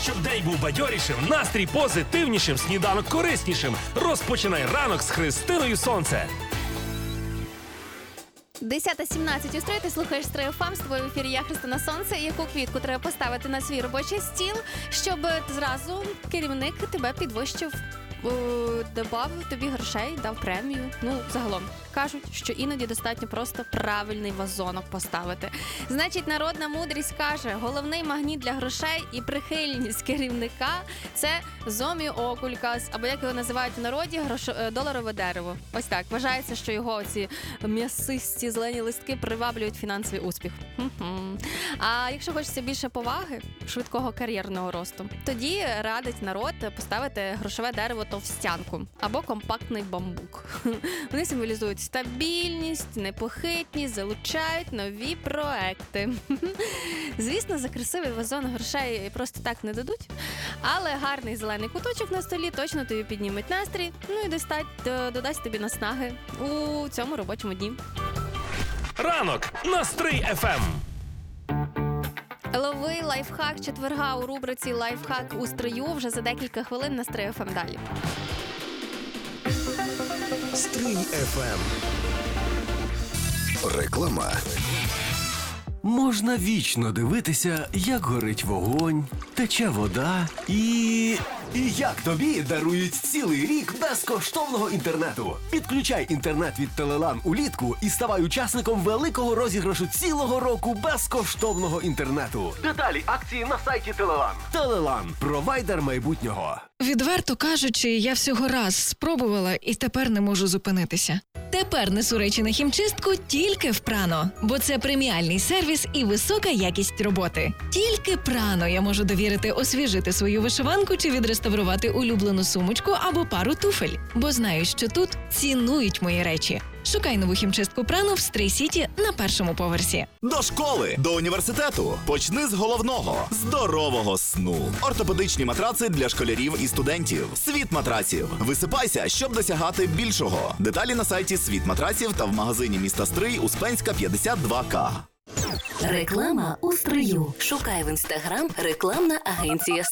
Щоб день був бадьорішим, настрій позитивнішим, сніданок кориснішим. Розпочинай ранок з Христиною Сонце. 10:17 у Строї, ти слухаєш Строю ФМ, з тобою в ефірі я, Христина Сонце. Яку квітку треба поставити на свій робочий стіл, щоб зразу керівник тебе підвищив, додав тобі грошей, дав премію. Ну, загалом, кажуть, що іноді достатньо просто правильний вазонок поставити. Значить, народна мудрість каже, головний магніт для грошей і прихильність керівника – це зоміокулькас, або як його називають в народі, доларове дерево. Ось так. Вважається, що його ці м'ясисті зелені листки приваблюють фінансовий успіх. А якщо хочеться більше поваги, швидкого кар'єрного росту, тоді радить народ поставити грошове дерево товстянку або компактний бамбук. Вони символізують стабільність, непохитність, залучають нові проекти. Звісно, за красивий вазон грошей просто так не дадуть, але гарний зелений куточок на столі точно тобі підніметь настрій, ну і додасть тобі наснаги у цьому робочому дні. Ранок на Стрий ФМ. Лови лайфхак четверга у рубриці «Лайфхак у Стрию» вже за декілька хвилин на Стрий ФМ далі. Стрий ФМ. Реклама. Можна вічно дивитися, як горить вогонь, тече вода і як тобі дарують цілий рік безкоштовного інтернету. Підключай інтернет від Телелан улітку і ставай учасником великого розіграшу цілого року безкоштовного інтернету. Деталі акції на сайті Телелан. Телелан – провайдер майбутнього. Відверто кажучи, я всього раз спробувала і тепер не можу зупинитися. Тепер несу речі на хімчистку тільки в Прано, бо це преміальний сервіс і висока якість роботи. Тільки Прано я можу довірити освіжити свою вишиванку чи відреставрувати улюблену сумочку або пару туфель, бо знаю, що тут цінують мої речі. Шукай нову хімчистку Прано в Стрий-Сіті на першому поверсі. До школи, до університету. Почни з головного – здорового сну. Ортопедичні матраци для школярів і студентів. Світ матраців. Висипайся, щоб досягати більшого. Деталі на сайті Світ матраців та в магазині міста Стрий Успенська 52К. Реклама у Стрию. Шукай в Інстаграм рекламна агенція